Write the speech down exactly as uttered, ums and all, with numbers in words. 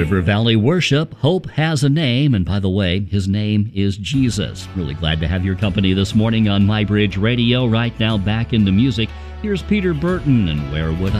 River Valley Worship, hope has a name, and by the way, his name is Jesus. Really glad to have your company this morning on My Bridge Radio. Right now, back into music. Here's Peter Burton, and Where Would I